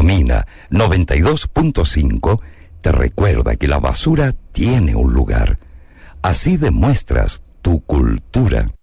Promina 92.5 te recuerda que la basura tiene un lugar. Así demuestras tu cultura.